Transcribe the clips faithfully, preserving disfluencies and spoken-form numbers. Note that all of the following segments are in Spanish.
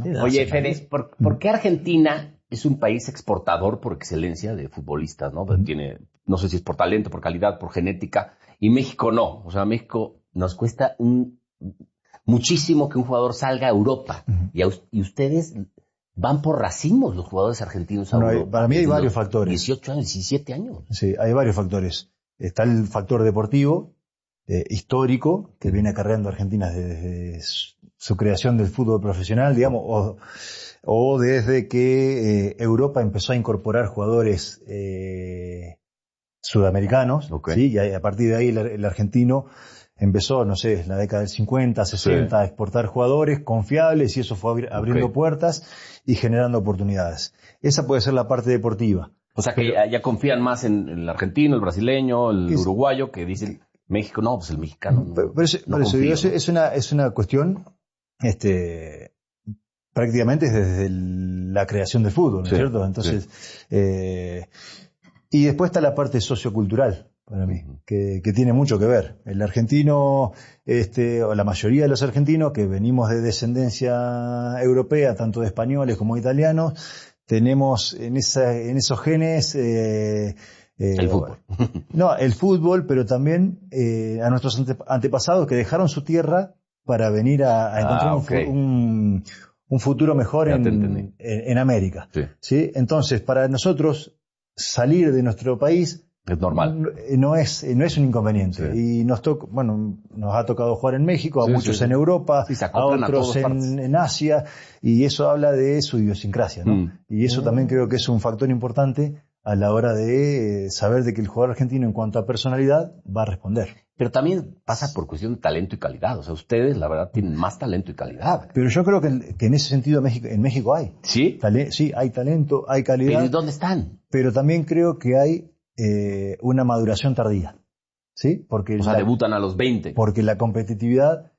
¿no? Oye, Fede, ¿por, ¿por qué Argentina es un país exportador por excelencia de futbolistas, ¿no? Uh-huh. Tiene, no sé si es por talento, por calidad, por genética, y México no. O sea, México nos cuesta un, muchísimo que un jugador salga a Europa. Uh-huh. Y, a, y ustedes van por racimos, los jugadores argentinos a bueno, Europa. Para mí hay varios factores. dieciocho años, diecisiete años. Sí, hay varios factores. Está el factor deportivo, eh, histórico, que viene acarreando a Argentina desde su, su creación del fútbol profesional, digamos, o, o desde que eh, Europa empezó a incorporar jugadores eh, sudamericanos, okay. ¿sí? Y a, a partir de ahí el, el argentino empezó, no sé, en la década del cincuenta, sesenta, sí. a exportar jugadores confiables y eso fue abri- abriendo okay. puertas y generando oportunidades. Esa puede ser la parte deportiva. O sea, que ya, ya confían más en el argentino, el brasileño, el uruguayo, que dicen México, no, pues el mexicano no. Pero, pero eso, no por eso, confío, eso es una es una cuestión este prácticamente desde el, la creación del fútbol, ¿no es sí, cierto? Entonces, sí. eh, y después está la parte sociocultural para mí, uh-huh. que, que tiene mucho que ver. El argentino, este, o la mayoría de los argentinos que venimos de descendencia europea, tanto de españoles como italianos, tenemos en esa, en esos genes, eh, eh, el fútbol. No, el fútbol, pero también, eh, a nuestros ante, antepasados que dejaron su tierra para venir a, a encontrar ah, okay. un, un, un futuro mejor en, en, en América. Sí. ¿Sí? Entonces, para nosotros, salir de nuestro país, es normal. No es, no es un inconveniente. Sí. Y nos toca, bueno, nos ha tocado jugar en México, a sí, muchos sí. en Europa, sí, a otros a en, en Asia, y eso habla de su idiosincrasia, ¿no? Mm. Y eso mm. también creo que es un factor importante a la hora de saber de que el jugador argentino en cuanto a personalidad va a responder. Pero también pasa por cuestión de talento y calidad. O sea, ustedes, la verdad, tienen más talento y calidad. Pero yo creo que, que en ese sentido México, en México hay. ¿Sí? Tale, sí, hay talento, hay calidad. ¿Pero dónde están? Pero también creo que hay eh, una maduración tardía. ¿Sí? Porque o sea, la, debutan a los veinte. Porque la competitividad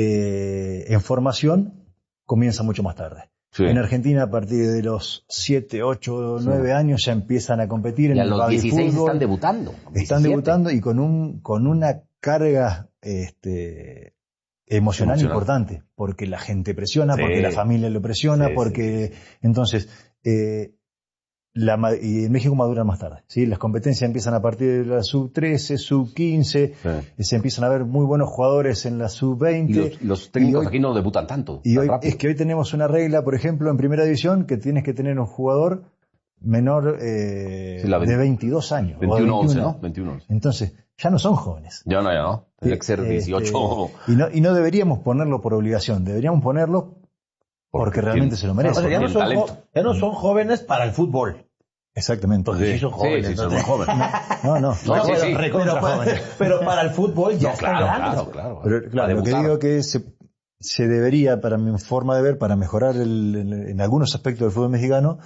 eh, en formación comienza mucho más tarde. Sí. En Argentina, a partir de los siete, ocho, nueve sí. años ya empiezan a competir en y a el los dieciséis fútbol. Están debutando. Están diecisiete. Debutando y con un con una carga este, emocional, emocional importante, porque la gente presiona, sí. porque la familia lo presiona, sí, porque sí. entonces eh, la, y en México maduran más tarde, ¿sí? Las competencias empiezan a partir de la sub trece, sub quince, sí. se empiezan a ver muy buenos jugadores en la sub veinte. Y los, los técnicos y hoy, aquí no debutan tanto. Y hoy, es que hoy tenemos una regla, por ejemplo, en primera división, que tienes que tener un jugador menor eh, sí, veinte, de veintidós años. veintiuno once, ¿no? veintiuno once. Entonces, ya no son jóvenes. Ya no, ya no. Tendría que ser dieciocho. Este, y, no, y no deberíamos ponerlo por obligación, deberíamos ponerlo porque, porque realmente se lo merecen. O sea, ya, no son jo- ya no son jóvenes para el fútbol. Exactamente. Porque sí, sí son jóvenes. Sí, sí, son jóvenes. No, no. no, no sí, pero, sí. Pero, para, pero para el fútbol ya no, claro, está claro, claro. Pero claro, lo que digo que se, se debería, para mi forma de ver, para mejorar el, el, en algunos aspectos del fútbol mexicano,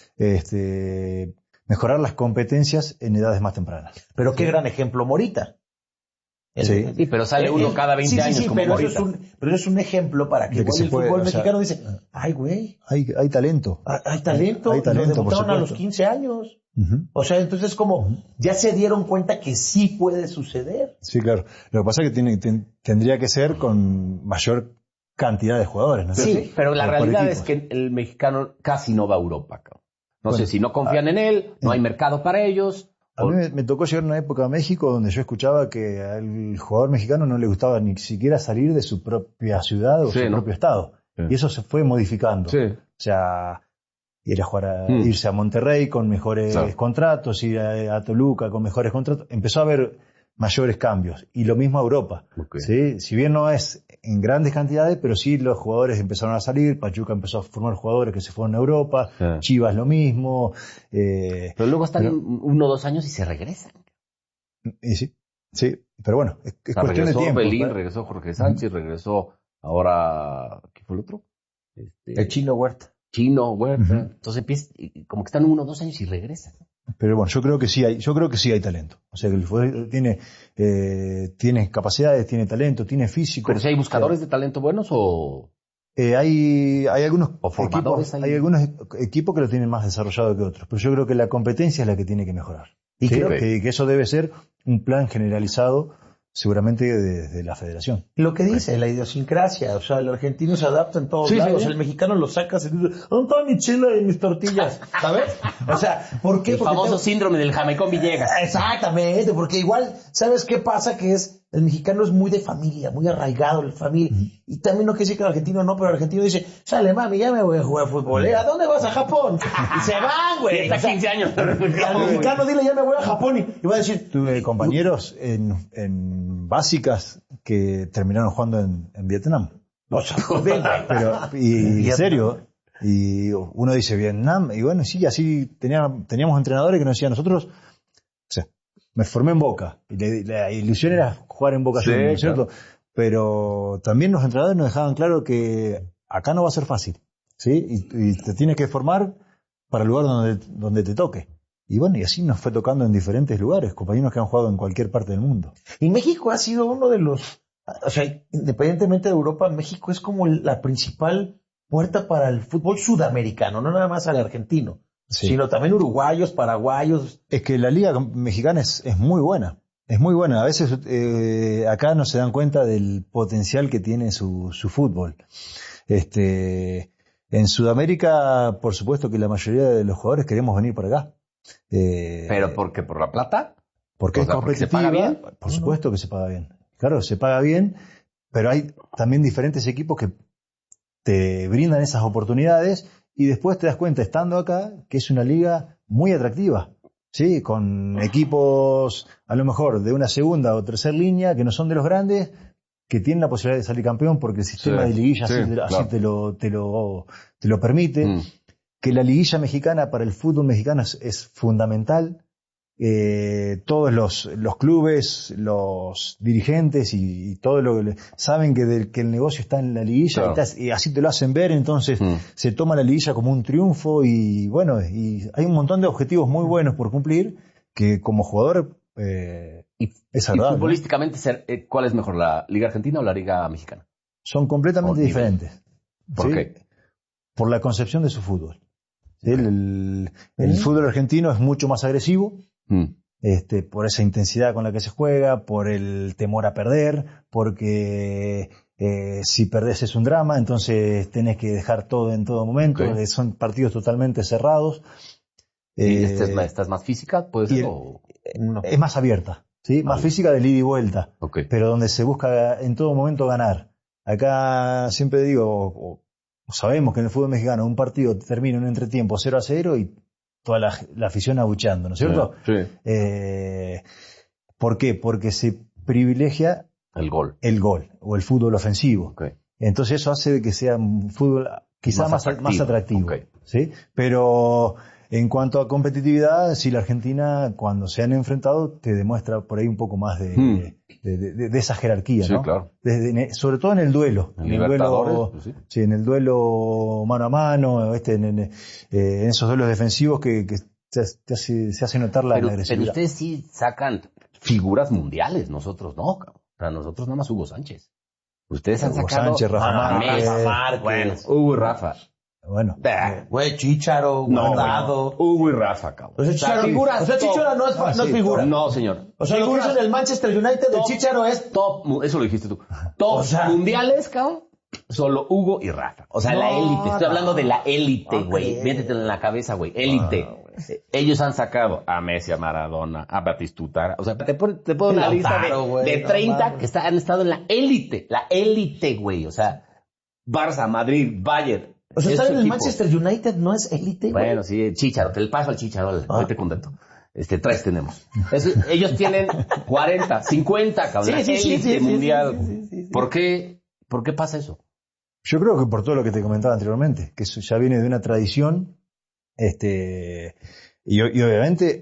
este, mejorar las competencias en edades más tempranas. Pero qué gran ejemplo Morita. El, sí. sí, pero sale uno el, cada veinte sí, años sí, sí, como pero Morita. Eso es un, pero es un ejemplo para que, que el puede, fútbol o sea, mexicano dice, ay güey. Hay, hay talento. Hay, hay talento. Hay, hay talento, lo debutaron a los quince años. Uh-huh. O sea, entonces como uh-huh. ya se dieron cuenta que sí puede suceder. Sí, claro. Lo que pasa es que tiene, ten, tendría que ser con mayor cantidad de jugadores, ¿no? Sí, sí, pero la por realidad es que el mexicano casi no va a Europa, cabrón. No bueno, sé si no confían a, en él, no hay mercado para ellos. A mí me, me tocó llegar a una época a México donde yo escuchaba que al jugador mexicano no le gustaba ni siquiera salir de su propia ciudad o sí, su ¿no? propio estado. Sí. Y eso se fue modificando. Sí. O sea, ir a jugar a, mm. irse a Monterrey con mejores sí. contratos, ir a, a Toluca con mejores contratos. Empezó a haber mayores cambios. Y lo mismo a Europa. Okay. ¿Sí? Si bien no es en grandes cantidades, pero sí los jugadores empezaron a salir. Pachuca empezó a formar jugadores que se fueron a Europa. Sí. Chivas lo mismo. Eh, pero luego están pero, uno o dos años y se regresan. Y sí, sí. Pero bueno, es, es o sea, cuestión de tiempo. Belín, ¿verdad? Regresó Jorge Sánchez, uh-huh. regresó ahora... ¿Qué fue el otro? Este, el Chino Huerta. Chino Huerta. Uh-huh. Entonces empieza, como que están uno o dos años y regresan. Pero bueno, yo creo que sí hay, yo creo que sí hay talento. O sea, que el fútbol tiene, eh, tiene capacidades, tiene talento, tiene físico. Pero si hay buscadores o sea, de talento buenos o... Eh, hay, hay algunos o formadores. Equipos, hay... hay algunos equipos que lo tienen más desarrollado que otros. Pero yo creo que la competencia es la que tiene que mejorar. Y ¿sí? creo que, que eso debe ser un plan generalizado seguramente desde de la federación. Lo que dice, la idiosincrasia, o sea, el argentino se adapta en todos sí, lados, sí. El mexicano lo saca, se dice, ¿dónde está mi chela y mis tortillas? ¿Sabes? O sea, ¿por qué? El porque famoso tengo... síndrome del Jamaicón Villegas. Exactamente, porque igual, ¿sabes qué pasa? Que es, el mexicano es muy de familia, muy arraigado en la familia, uh-huh. Y también no quiere decir que el argentino no, pero el argentino dice, sale mami, ya me voy a jugar fútbol, ¿eh? ¿A dónde vas? A Japón. Y se van, güey. Está quince años. Al mexicano dile, ya me voy a Japón, y, y va a decir... Tuve compañeros en, en básicas que terminaron jugando en, en Vietnam. No, pero, y en serio, y uno dice Vietnam, y bueno, sí, así tenía, teníamos entrenadores que nos decían, nosotros, o sea, me formé en Boca, y la, la ilusión era jugar en Boca, sí, ¿no es cierto? Claro. Pero también los entrenadores nos dejaban claro que acá no va a ser fácil, ¿sí? Y, y te tienes que formar para el lugar donde, donde te toque. Y bueno, y así nos fue tocando en diferentes lugares, compañeros que han jugado en cualquier parte del mundo. Y México ha sido uno de los, o sea, independientemente de Europa, México es como la principal puerta para el fútbol sudamericano, no nada más al argentino, sí. Sino también uruguayos, paraguayos. Es que la liga mexicana es, es muy buena, es muy buena. A veces eh, acá no se dan cuenta del potencial que tiene su, su fútbol. Este, en Sudamérica, por supuesto que la mayoría de los jugadores queremos venir para acá. Eh, ¿Pero por qué? ¿Por la plata? Porque es competitiva. ¿Se paga bien? Por supuesto que se paga bien. Claro, se paga bien, pero hay también diferentes equipos que te brindan esas oportunidades y después te das cuenta, estando acá, que es una liga muy atractiva, ¿sí? Con equipos, a lo mejor, de una segunda o tercera línea, que no son de los grandes, que tienen la posibilidad de salir campeón porque el sistema sí, de liguilla sí, así, claro. así te, lo, te, lo, te lo permite. Mm. Que la liguilla mexicana para el fútbol mexicano es, es fundamental. Eh, todos los, los clubes, los dirigentes y, y todo lo que saben que, de, que el negocio está en la liguilla, claro. y, está, y así te lo hacen ver, entonces mm. se toma la liguilla como un triunfo y bueno, y hay un montón de objetivos muy buenos por cumplir que como jugador eh, y, es agradable. Y futbolísticamente, ser, eh, ¿cuál es mejor, la Liga Argentina o la Liga Mexicana? Son completamente por diferentes. ¿Por ¿sí? qué? Por la concepción de su fútbol. ¿sí? El, el, el ¿Mm? fútbol argentino es mucho más agresivo. Mm. Este, por esa intensidad con la que se juega, por el temor a perder, porque eh, si perdés es un drama, entonces tenés que dejar todo en todo momento, okay. Son partidos totalmente cerrados. ¿Y eh, esta, es más, esta es más física? ¿Puede ser? El, O... no. Es más abierta, ¿sí? Más ah, física del ida y vuelta, okay. Pero donde se busca en todo momento ganar. Acá siempre digo, o, o sabemos que en el fútbol mexicano un partido termina en un entretiempo cero a cero y toda la, la afición abucheando, ¿no es cierto? Sí. sí. Eh, ¿Por qué? Porque se privilegia el gol, el gol o el fútbol ofensivo. Okay. Entonces eso hace que sea un fútbol quizá más, más atractivo. Más atractivo okay. ¿sí? Pero en cuanto a competitividad, sí, la Argentina cuando se han enfrentado te demuestra por ahí un poco más de, hmm. de, de, de, de esa jerarquía, sí, ¿no? Claro. Desde, sobre todo en el duelo. En, en el duelo, pues sí. Sí, en el duelo mano a mano, este, en, en, eh, en esos duelos defensivos que, que te, te hace, se hace notar la, pero, la agresividad. Pero ustedes sí sacan figuras mundiales, nosotros no. Para nosotros nada más Hugo Sánchez. Ustedes han Hugo sacado Sánchez, Rafa ah, Márquez, Márquez, bueno, Hugo y Rafa. Bueno, güey, Chícharo, Guardado. No, Hugo y Rafa, cabrón. O sea, Chícharo, figuras, o sea, Chícharo no es, ah, no es figura. Top. No, señor. O sea, figuras en el Manchester United de Chícharo es top. Eso lo dijiste tú. Top o sea, mundiales, cabrón. Solo Hugo y Rafa. O sea, no, la élite. Estoy no. hablando de la élite, güey. Okay. Métetelo en la cabeza, güey. Élite. Ah, ellos han sacado a Messi, a Maradona, a Batistuta. O sea, te, te puedo una lista de, wey, de treinta no, que está, han estado en la élite. La élite, güey. O sea, Barça, Madrid, Bayern. O sea, estar en el Manchester United no es élite, güey. Bueno, sí, Chícharo. Te le paso al Chícharo. Ah. Hoy te contento. Este, tres tenemos. Es, ellos tienen cuarenta, cincuenta, cabrón. Sí, sí, élite sí, sí, mundial. Sí, sí, sí, sí, sí. ¿Por qué, por qué pasa eso? Yo creo que por todo lo que te comentaba anteriormente, que eso ya viene de una tradición, este, y, y obviamente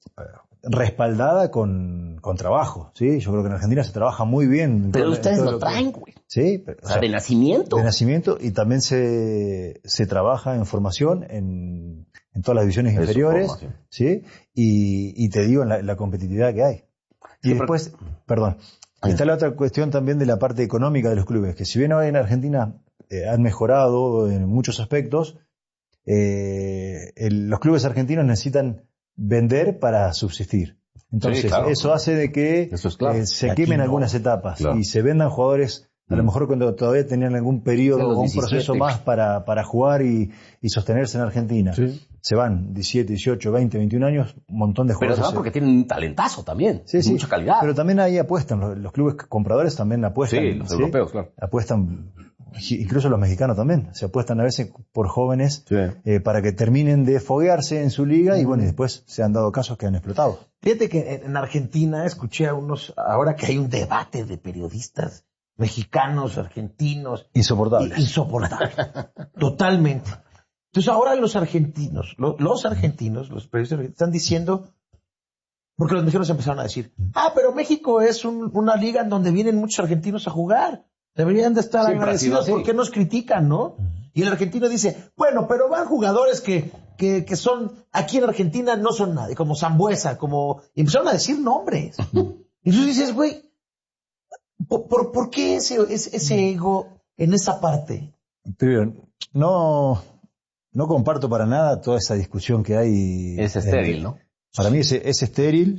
respaldada con, con trabajo, ¿sí? Yo creo que en Argentina se trabaja muy bien. Pero todo, ustedes todo lo, lo traen, güey. Sí. Pero, o, sea, o sea, de nacimiento. De nacimiento, y también se, se trabaja en formación en, en todas las divisiones inferiores, ¿sí? Y, y te digo en la, la competitividad que hay. Y sí, después, pero... perdón, está la otra cuestión también de la parte económica de los clubes, que si bien hoy en Argentina eh, han mejorado en muchos aspectos, eh, el, los clubes argentinos necesitan vender para subsistir. Entonces, sí, claro, eso hace de que eso es claro. eh, se Aquí quemen no. algunas etapas Claro. y se vendan jugadores, a lo mejor cuando todavía tenían algún periodo o un diecisiete. proceso más para, para jugar y, y sostenerse en Argentina. Sí. Se van diecisiete, dieciocho, veinte, veintiún años, un montón de Pero jugadores. se van porque tienen un talentazo también, Sí, sí. mucha calidad. Pero también ahí apuestan, los, los clubes compradores también apuestan. Sí, los europeos, claro. Apuestan, incluso los mexicanos también, se apuestan a veces por jóvenes Sí. eh, para que terminen de foguearse en su liga y bueno, y después se han dado casos que han explotado. Fíjate que en Argentina escuché a unos, ahora que hay un debate de periodistas mexicanos, argentinos. Insoportables. Insoportable. Totalmente. Entonces ahora los argentinos, lo, los argentinos, los periodistas están diciendo, porque los mexicanos empezaron a decir, ah, pero México es un, una liga en donde vienen muchos argentinos a jugar. Deberían de estar Siempre agradecidos ha sido así. porque nos critican, ¿no? Y el argentino dice, bueno, pero van jugadores que, que, que son, aquí en Argentina no son nadie, como Sambuesa, como, y empezaron a decir nombres. Y tú dices, güey, ¿por, por, ¿por qué ese, ese, ese ego en esa parte? Pero no, no comparto para nada toda esa discusión que hay. Es estéril, ¿no? Para mí es, es estéril,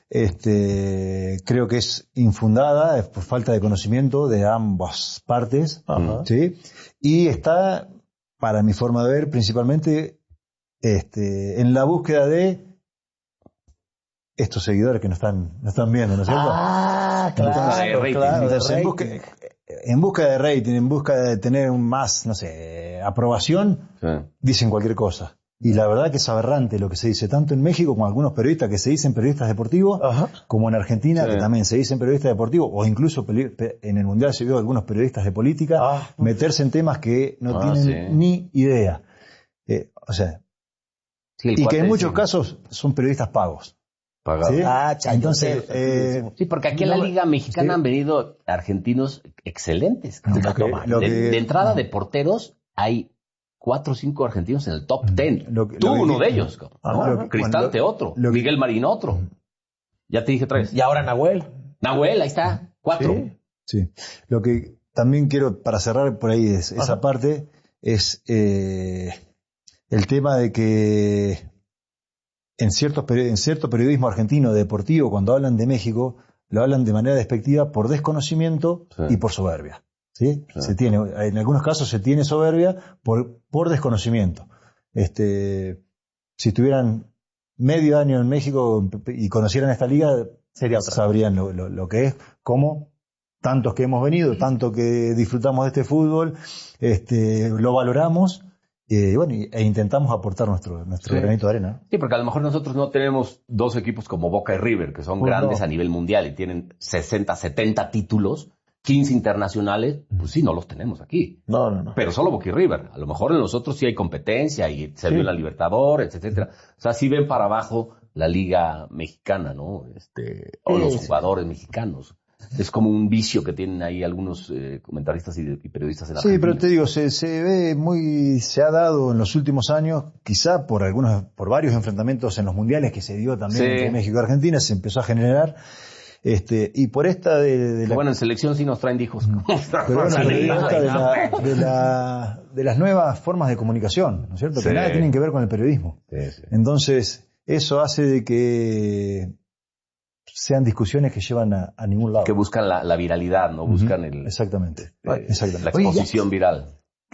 este, creo que es infundada, es por falta de conocimiento de ambas partes, Ajá. ¿sí? Y está, para mi forma de ver, principalmente este, en la búsqueda de estos seguidores que nos están, nos están viendo, ¿no es cierto? Ah, claro, Entonces, de rating. claro, de Entonces, en, rating. busca, en busca de rating, en busca de tener un más, no sé, aprobación, Sí. dicen cualquier cosa. Y la verdad que es aberrante lo que se dice, tanto en México como algunos periodistas que se dicen periodistas deportivos, Ajá. como en Argentina, Sí. que también se dicen periodistas deportivos, o incluso peli- pe- en el Mundial se vio algunos periodistas de política Ah. meterse en temas que no Ah, tienen sí. ni idea. Eh, o sea, Sí, el y que cuate en muchos sí. casos son periodistas pagos. Pagado. ¿sí? Ah, chayo, Entonces, sí, eh, Sí, porque aquí en la no, Liga Mexicana sí. han venido argentinos excelentes. Lo que- No, lo de, que- de entrada de porteros hay cuatro o cinco argentinos en el top ten. Lo que- Tú lo que- uno de ellos. ¿no? Ah, lo que- Cristante bueno, lo- otro. lo que- Miguel Marín otro. Ya te dije tres. Y ahora Nahuel. Nahuel, ahí está. Cuatro. Sí. Sí. Lo que también quiero, para cerrar por ahí es, esa Ajá. parte, es eh, el tema de que en, ciertos, peri- en cierto periodismo argentino deportivo, cuando hablan de México, lo hablan de manera despectiva por desconocimiento Sí. y por soberbia. ¿sí? Sí. Se tiene, en algunos casos se tiene soberbia por, por desconocimiento. Este, si tuvieran medio año en México y conocieran esta liga, Sería otra. sabrían lo, lo, lo que es, cómo tantos que hemos venido, tanto que disfrutamos de este fútbol, este, lo valoramos eh, bueno, y- e intentamos aportar nuestro, nuestro Sí. granito de arena. Sí, porque a lo mejor nosotros no tenemos dos equipos como Boca y River, que son Pues grandes no. a nivel mundial y tienen sesenta, setenta títulos, quince internacionales. Pues sí, no los tenemos aquí. No, no, no. Pero solo Boca y River. A lo mejor en los otros sí hay competencia y se Sí. vio en la Libertadores, etcétera. O sea, sí ven para abajo la liga mexicana, ¿no? Este, o Sí, los sí. jugadores mexicanos. Es como un vicio que tienen ahí algunos eh, comentaristas y, de- y periodistas en Sí, Argentina. pero te digo, se, se ve muy, se ha dado en los últimos años, quizá por algunos, por varios enfrentamientos en los mundiales que se dio también Sí. entre México y Argentina, se empezó a generar, este, y por esta de, de la Bueno, en selección sí nos traen hijos. Pero bueno, Sí, pero digo, esta de, no, la- bueno. de, la- de las nuevas formas de comunicación, ¿no es cierto? Sí. Que nada tienen que ver con el periodismo. Sí, sí. Entonces, eso hace de que sean discusiones que llevan a, a ningún lado. Que buscan la, la viralidad, ¿no? Buscan el, Exactamente. eh, Exactamente. la Oye, ya- exposición viral.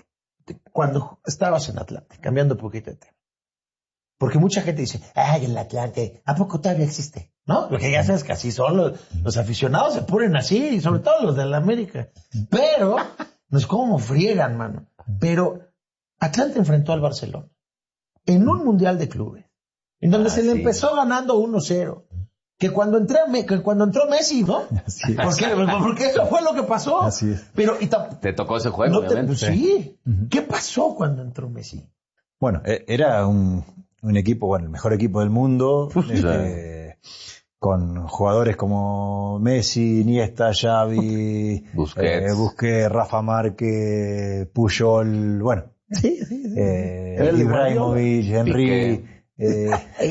Cuando estabas en Atlante, cambiando un poquito de tema. Porque mucha gente dice, ay, el Atlante, ¿a poco todavía existe? ¿No? Porque ya sabes que así son los, los aficionados, se ponen así, y sobre todo los de la América. Pero, no es como friegan, mano. Pero Atlante enfrentó al Barcelona en un Mundial de Clubes, en donde Ah, se le sí. empezó ganando uno cero. Que cuando, entré a Me- que cuando entró Messi, ¿no? Así es. Porque, porque eso fue lo que pasó. Así es. Pero, y tam- Te tocó ese juego, no te- obviamente. pues sí. ¿Qué pasó cuando entró Messi? Bueno, e- era un, un equipo, bueno, el mejor equipo del mundo, este, con jugadores como Messi, Iniesta, Xavi, Busquets. eh, Busquets, Rafa Márquez, Puyol, bueno, Sí, sí, sí. eh, Era el Ibrahimovic, Henry, Piqué. eh,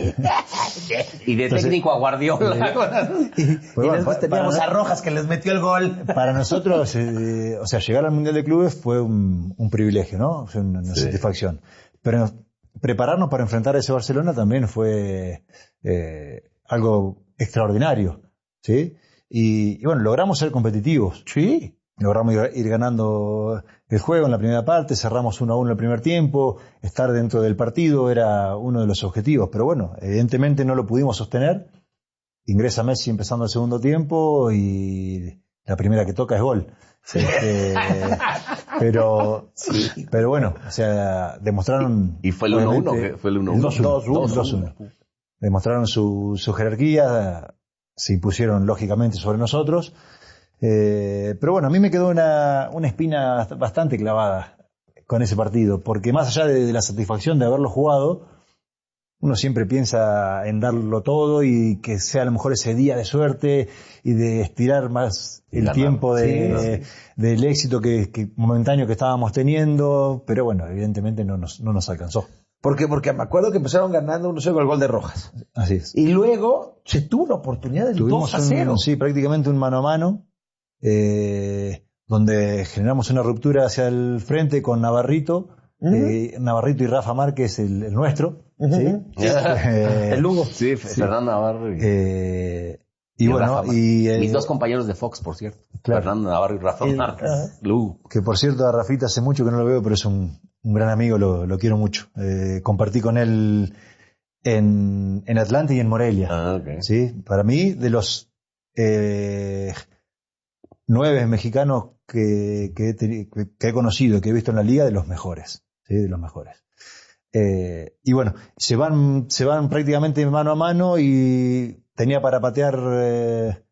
Y de Entonces- técnico a Guardiola. Y, Pues y bueno, después pa- teníamos para- a Rojas que les metió el gol. para nosotros, eh, o sea, llegar al Mundial de Clubes fue un, un privilegio, ¿no? Fue una, una Sí. satisfacción. Pero prepararnos para enfrentar a ese Barcelona también fue eh, algo extraordinario, ¿sí? Y, y bueno, logramos ser competitivos. Sí. Logramos ir, ir ganando el juego en la primera parte, cerramos uno a uno el primer tiempo, estar dentro del partido era uno de los objetivos, pero bueno, evidentemente no lo pudimos sostener. Ingresa Messi empezando el segundo tiempo y la primera que toca es gol. Este, pero, sí. pero bueno, o sea, demostraron... ¿Y fue el uno uno? ¿Fue el uno uno? El dos uno. Demostraron su, su jerarquía, se impusieron lógicamente sobre nosotros. Eh, pero bueno, a mí me quedó una, una espina bastante clavada con ese partido, porque más allá de, de la satisfacción de haberlo jugado, uno siempre piensa en darlo todo y que sea a lo mejor ese día de suerte y de estirar más el Ganar. tiempo de, sí, sí. del éxito que, que momentáneo que estábamos teniendo, pero bueno, evidentemente no nos, no nos alcanzó. ¿Por qué? Porque me acuerdo que empezaron ganando uno cero con el gol de Rojas. Así es. Y luego se tuvo la oportunidad del dos a cero. Un, sí, prácticamente un mano a mano. Eh, donde generamos una ruptura hacia el frente con Navarrito, uh-huh. eh, Navarrito y Rafa Márquez, el, el nuestro, uh-huh. ¿sí? eh, el Lugo, sí, sí. Fernando Navarro y, eh, y, y bueno, y eh, mis dos compañeros de Fox, por cierto, claro. Fernando Navarro y Rafa el, Márquez, uh-huh. Lugo. Que por cierto a Rafita hace mucho que no lo veo, pero es un, un gran amigo, lo, lo quiero mucho. Eh, compartí con él en, en Atlanta y en Morelia, ah, okay. ¿sí? Para mí, de los eh, nueve mexicanos que, que, he, que he conocido, que he visto en la liga, de los mejores, ¿sí? De los mejores. Eh, y bueno, se van, se van prácticamente mano a mano y tenía para patear eh,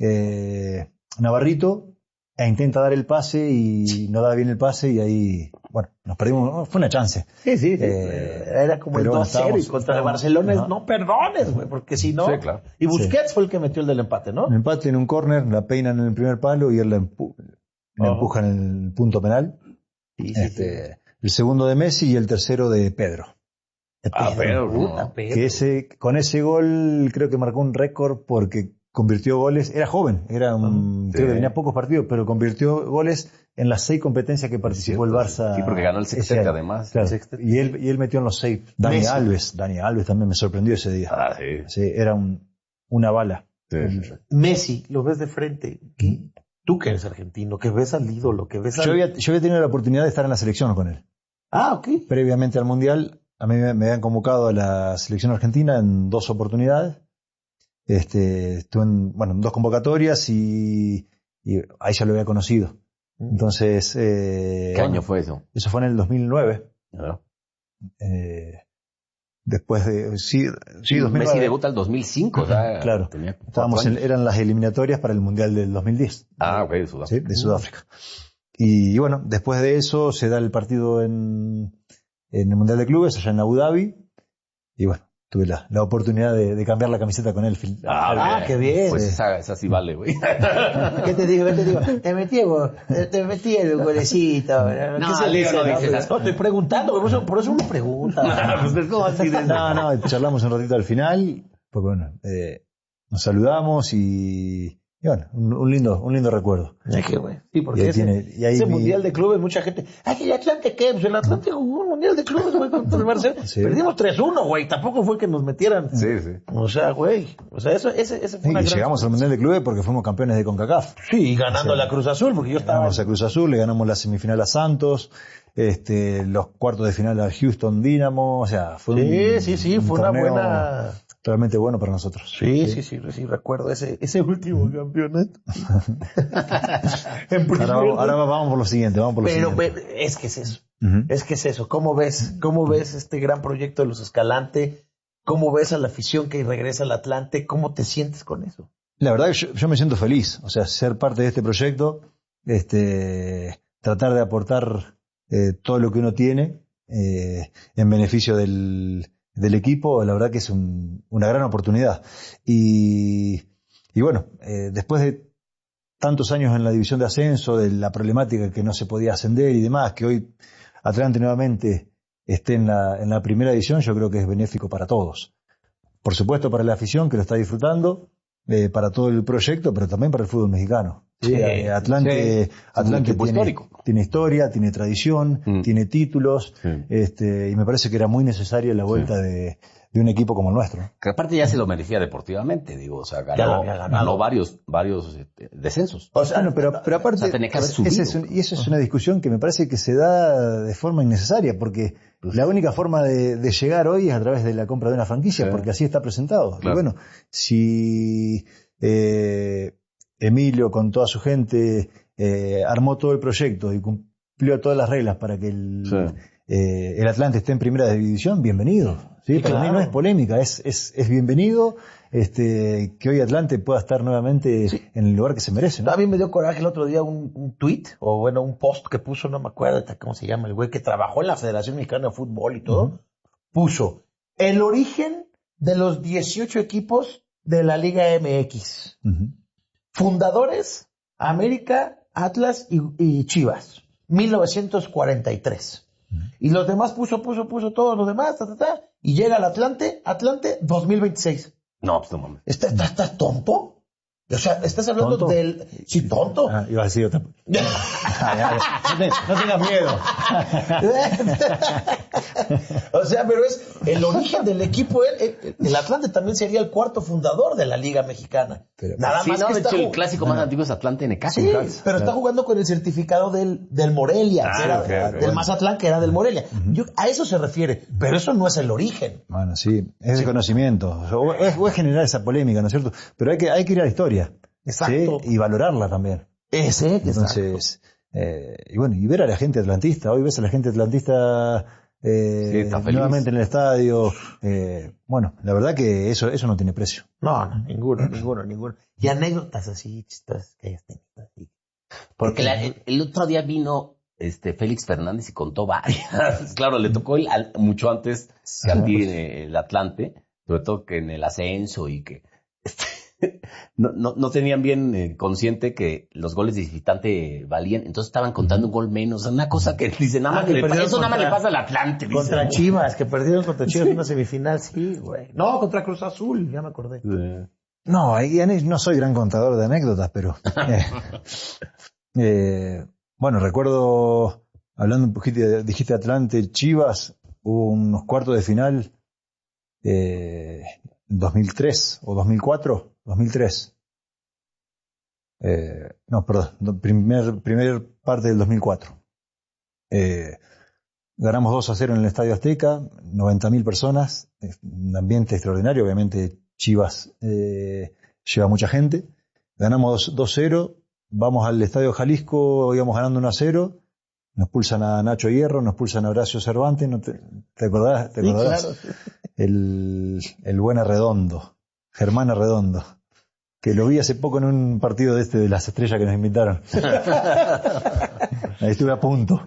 eh, Navarrito e intenta dar el pase y no da bien el pase y ahí, bueno, nos perdimos, fue una chance. Sí, sí, sí. Eh, era como el dos cero y contra el Barcelona, uh-huh. no perdones, güey, porque si no... Sí, claro. Y Busquets sí. fue el que metió el del empate, ¿no? El empate en un córner, la peinan en el primer palo y él la, empu- uh-huh. la empuja en el punto penal. Sí, sí, este, sí. El segundo de Messi y el tercero de Pedro. De Pedro, ah, Pedro, puta, Pedro. Que ese, con ese gol creo que marcó un récord porque convirtió goles, era joven, era un, sí. creo que tenía pocos partidos, pero convirtió goles en las seis competencias que participó el Barça. Sí, porque ganó el sextete además. Claro. Sextete. Y él, y él metió en los seis. Dani Messi. Alves, Dani Alves también me sorprendió ese día. Ah, sí. Sí, era un, una bala. Sí. Messi, lo ves de frente. ¿Qué? Tú que eres argentino, que ves al ídolo, que ves al... Yo había, yo había tenido la oportunidad de estar en la selección con él. Ah, ok. Previamente al Mundial, a mí me, me habían convocado a la selección argentina en dos oportunidades. Este, estuve en, bueno, en dos convocatorias y, y ahí ya lo había conocido. Entonces, eh, ¿qué año fue eso? Eso fue en el dos mil nueve. ¿No? Eh, después de, sí, sí, dos mil nueve. Messi debuta el dos mil cinco, o sea, claro. Estábamos en, eran las eliminatorias para el Mundial del dos mil diez. Ah, ok, de Sudáfrica. Sí, de Sudáfrica. Y, y bueno, después de eso se da el partido en, en el Mundial de Clubes, allá en Abu Dhabi. Y bueno, tuve la, la oportunidad de, de cambiar la camiseta con él. Ah, ah qué bien. Pues esa, esa sí vale, güey. ¿Qué te digo? ¿Qué te digo? Te metí, vos, te metí el golecito. No, no, Leo, no dices eso. No, estoy preguntando, por eso, por eso uno pregunta. No, pues, ¿cómo así de... no, no, charlamos un ratito al final, porque bueno, eh, nos saludamos y... Y bueno, un, un lindo, un lindo recuerdo. Es que bueno, sí, porque y ese, tiene, y ahí ese mi... mundial de clubes, mucha gente, ay, el Atlante qué, pues el Atlante jugó un mundial de clubes, güey, contra el Barcelona. Sí. Perdimos tres uno, güey, tampoco fue que nos metieran. Sí, sí. O sea, güey, o sea, eso, ese, ese fue sí, una y gran... llegamos al mundial de clubes porque fuimos campeones de CONCACAF. Sí, ganando o sea, la Cruz Azul, porque yo estaba... Ganamos a Cruz Azul, le ganamos la semifinal a Santos, este, los cuartos de final a Houston Dynamo, o sea, fue sí, un, sí, sí, fue una buena... realmente bueno para nosotros. Sí, sí, sí, sí, sí recuerdo ese, ese último campeonato. ahora, vamos, ahora vamos por lo siguiente, vamos por lo Pero siguiente. Ve, es que es eso, uh-huh. es que es eso. ¿Cómo ves, cómo ves este gran proyecto de los Escalante? ¿Cómo ves a la afición que regresa al Atlante? ¿Cómo te sientes con eso? La verdad que yo, yo me siento feliz, o sea, ser parte de este proyecto, este, tratar de aportar eh, todo lo que uno tiene eh, en beneficio del del equipo, la verdad que es un, una gran oportunidad. Y, y bueno, eh, después de tantos años en la división de ascenso, de la problemática que no se podía ascender y demás, que hoy Atlante nuevamente esté en la, en la primera división, yo creo que es benéfico para todos. Por supuesto para la afición que lo está disfrutando, eh, para todo el proyecto, pero también para el fútbol mexicano. Sí, sí, Atlante, sí, Atlante tiene, tiene historia, tiene tradición, mm. tiene títulos, sí. este, y me parece que era muy necesaria la vuelta sí. de, de un equipo como el nuestro. Que aparte ya se lo merecía deportivamente, digo, o sea, ganó, ganó varios, varios este, descensos. O sea, bueno, pero, pero aparte, o sea, tenía que haber subido. Es, y eso es una discusión que me parece que se da de forma innecesaria, porque pues, la única forma de, de llegar hoy es a través de la compra de una franquicia, sí. porque así está presentado. Claro. Y bueno, si eh, Emilio con toda su gente eh, armó todo el proyecto y cumplió todas las reglas para que el, sí. eh, el Atlante esté en primera división, bienvenido. Sí, sí, para claro. mí no es polémica, es, es, es bienvenido este, que hoy Atlante pueda estar nuevamente sí. en el lugar que se merece, ¿no? A mí me dio coraje el otro día un, un tweet, o bueno, un post que puso, no me acuerdo cómo se llama, el güey que trabajó en la Federación Mexicana de Fútbol y todo, uh-huh. puso el origen de los dieciocho equipos de la Liga M X. Uh-huh. Fundadores, América, Atlas y, y Chivas, mil novecientos cuarenta y tres. Uh-huh. Y los demás puso, puso, puso todos los demás, ta, ta, ta, y llega al Atlante, Atlante dos mil veintiséis. No, pues no mames. ¿Estás, estás, estás tonto? O sea, estás hablando ¿Tonto? del... Sí, tonto. Ah, iba a decir otra... no, no tengas miedo. O sea, pero es el origen del equipo. El, el Atlante también sería el cuarto fundador de la Liga Mexicana. Pero, Nada sí, más no, que de está hecho, el clásico más no. antiguo es Atlante Necaxa. Sí, pero claro. está jugando con el certificado del, del Morelia, ah, que era, okay, okay, del bueno. Mazatlán, que era del Morelia. Uh-huh. Yo, a eso se refiere, pero eso no es el origen. Bueno, sí, es sí. el conocimiento. O es, o es generar esa polémica, ¿no es cierto? Pero hay que, hay que ir a la historia. Exacto. ¿Sí? Y valorarla también. Ese, Entonces, eh, y bueno, y ver a la gente atlantista. Hoy ves a la gente atlantista eh, sí, nuevamente en el estadio. Eh, bueno, la verdad que eso eso no tiene precio. No, no, ninguno, ninguno, ninguno. Y anécdotas así chistosas que hayas tenido así. Porque la, el, el otro día vino este Félix Fernández y contó varias. Claro, le tocó el, al, mucho antes que a ti en el Atlante, sobre todo que en el ascenso y que... Este, No, no, no tenían bien eh, consciente que los goles de visitante valían, entonces estaban contando un gol menos, una cosa que dicen, nada más ah, que le pasa, eso nada más le pasa al Atlante. Contra dice, Chivas, que perdieron contra Chivas en una semifinal, sí, güey. No, contra Cruz Azul, ya me acordé. Sí. No, ahí no soy gran contador de anécdotas, pero... Eh, eh, bueno, recuerdo, hablando un poquito, dijiste Atlante, Chivas, hubo unos cuartos de final, eh, dos mil tres o dos mil cuatro. dos mil tres. Eh, no, perdón, primer, primer parte del dos mil cuatro. Eh, ganamos dos a cero en el Estadio Azteca, noventa mil personas, un ambiente extraordinario, obviamente Chivas eh, lleva mucha gente. Ganamos dos cero, vamos al Estadio Jalisco, íbamos ganando uno a cero, nos pulsan a Nacho Hierro, nos pulsan a Horacio Cervantes, ¿no te, ¿te acordás? ¿Te acordás? Sí, claro. El, el buen Arredondo, Germán Arredondo, que lo vi hace poco en un partido de este de las estrellas que nos invitaron. Ahí estuve a punto.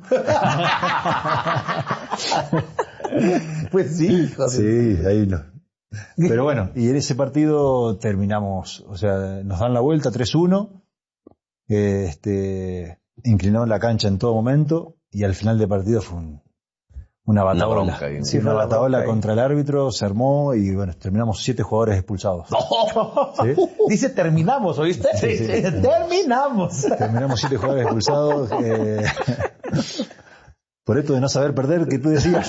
Pues sí, joder. Sí, ahí no. Pero bueno, y en ese partido terminamos, o sea, nos dan la vuelta tres uno, eh, este, inclinaron la cancha en todo momento, y al final del partido fue un, una bataola. Una bronca, sí, una, una bataola contra el árbitro, se armó y bueno, terminamos siete jugadores expulsados. ¿Sí? Dice terminamos, ¿oíste? Sí, sí, sí. Terminamos. Terminamos siete jugadores expulsados. Eh, por esto de no saber perder, que tú decías.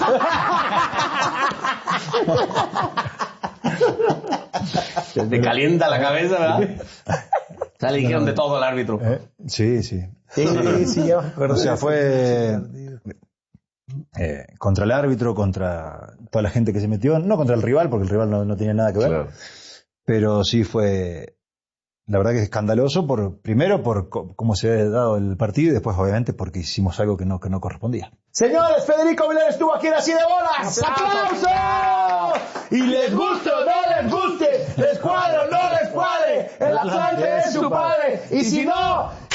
Te calienta la cabeza, ¿verdad? O sea, le dijeron de todo al árbitro. Eh, sí, sí. Sí, sí, ya me acuerdo. O sea, fue eh, contra el árbitro, contra toda la gente que se metió, no contra el rival, porque el rival no, no tenía nada que ver, claro. Pero sí fue, la verdad que es escandaloso, por primero por cómo se había dado el partido y después obviamente porque hicimos algo que no, que no correspondía. Señores, Federico Vilar estuvo aquí en Así de Bolas. ¡Aplausos! Y les guste o no les guste, les cuadre o no les cuadre, el Atlante es su padre. Y si no,